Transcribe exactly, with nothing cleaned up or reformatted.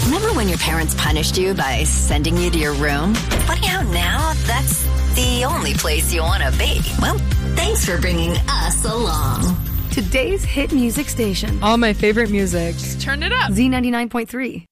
Remember when your parents punished you by sending you to your room? Funny how now that's the only place you want to be. Well, thanks for bringing us along. Today's hit music station. All my favorite music. Just turn it up. Z ninety-nine point three.